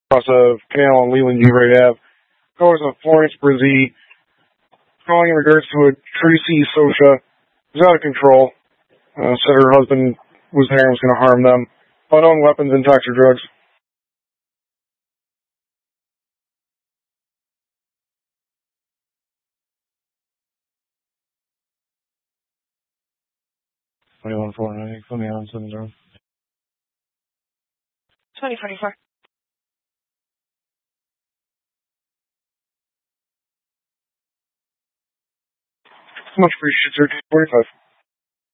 across a canal on Leland G. Wright Ave. Calls of Florence Brzee, calling in regards to a Tracy Socha who's out of control. Said her husband was there and was going to harm them. Unknown weapons and toxic drugs. Put me on 70. 2044. Much appreciated, sir. 45.